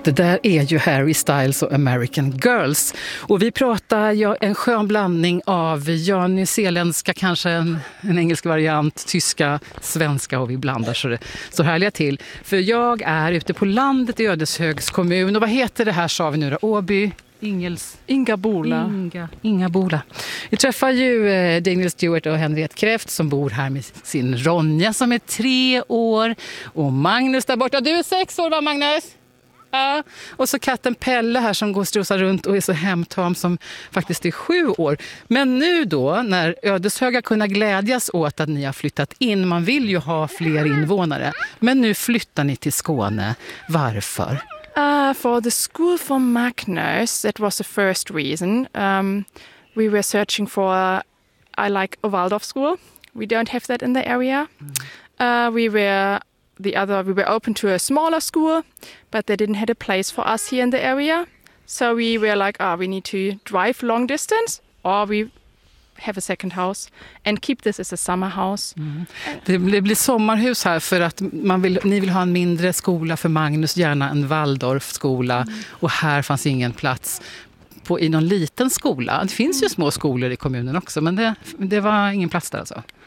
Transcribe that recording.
Det där är ju Harry Styles och American Girls. Och vi pratar en skön blandning av nyzeeländska, kanske en engelsk variant, tyska, svenska, och vi blandar så härliga till. För jag är ute på landet i Ödeshögs kommun. Och vad heter det här, sa vi nu då? Åby? Ingabola. Ingabola. Vi träffar ju Daniel Stewart och Henriette Kräft som bor här med sin Ronja som är 3 år. Och Magnus där borta. Du är 6 år, va Magnus? Ja. Och så katten Pelle här som går och strosar runt och är så hemtam som faktiskt är 7 år. Men nu då, när Ödeshöga kunna glädjas åt att ni har flyttat in. Man vill ju ha fler invånare. Men nu flyttar ni till Skåne. Varför? For the school for Magnus, that was the first reason. We were searching for, I like a Waldorf school. We don't have that in the area. We were open to a smaller school, but they didn't have a place for us here in the area. So we were like, we need to drive long distance, or we have a second house and keep this as a summer house. Det blir sommarhus här för att ni vill ha en mindre skola för Magnus, gärna en Waldorfskola. Och här fanns ingen plats i någon liten skola. Det finns ju små skolor i kommunen också, men det var ingen plats där alltså.